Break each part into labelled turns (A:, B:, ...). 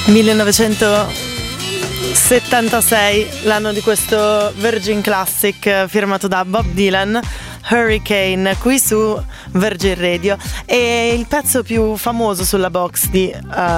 A: 1976, l'anno di questo Virgin Classic firmato da Bob Dylan, Hurricane, qui su Virgin Radio. E il pezzo più famoso sulla box di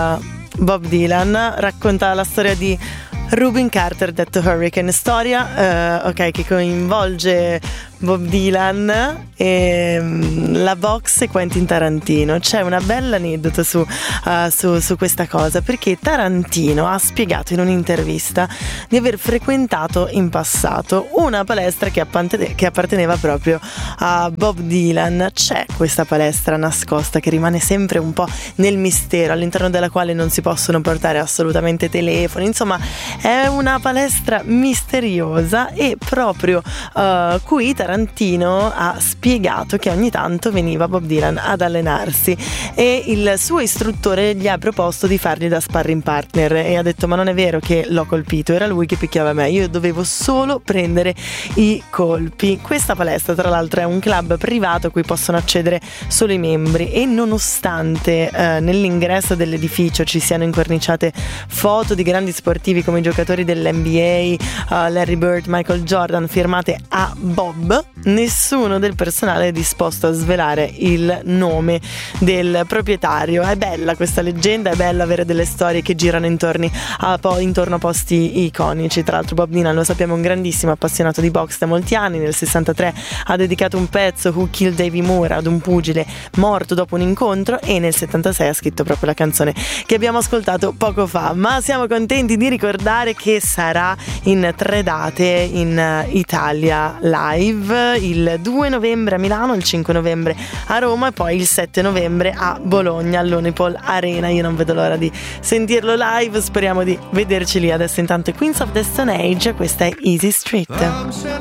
A: Bob Dylan racconta la storia di Rubin Carter, detto Hurricane, storia che coinvolge Bob Dylan e la box e Quentin Tarantino. C'è una bella aneddoto su questa cosa, perché Tarantino ha spiegato in un'intervista di aver frequentato in passato una palestra che apparteneva proprio a Bob Dylan. C'è questa palestra nascosta che rimane sempre un po' nel mistero, all'interno della quale non si possono portare assolutamente telefoni, insomma è una palestra misteriosa, e proprio qui Tarantino ha spiegato che ogni tanto veniva Bob Dylan ad allenarsi e il suo istruttore gli ha proposto di fargli da sparring partner, e ha detto: ma non è vero che l'ho colpito, era lui che picchiava me, io dovevo solo prendere i colpi. Questa palestra tra l'altro è un club privato a cui possono accedere solo i membri, e nonostante nell'ingresso dell'edificio ci siano incorniciate foto di grandi sportivi come i giocatori dell'NBA, Larry Bird, Michael Jordan, firmate a Bob, nessuno del personale è disposto a svelare il nome del proprietario. È bella questa leggenda, è bella avere delle storie che girano intorno a posti iconici. Tra l'altro Bob Dylan, lo sappiamo, è un grandissimo appassionato di box da molti anni. Nel 63 ha dedicato un pezzo, Who Killed Davey Moore, ad un pugile morto dopo un incontro, e nel 76 ha scritto proprio la canzone che abbiamo ascoltato poco fa. Ma siamo contenti di ricordare che sarà in 3 date in Italia live: il 2 novembre a Milano, il 5 novembre a Roma e poi il 7 novembre a Bologna all'Unipol Arena. Io non vedo l'ora di sentirlo live, speriamo di vederci lì. Adesso intanto Queens of the Stone Age, questa è Easy Street.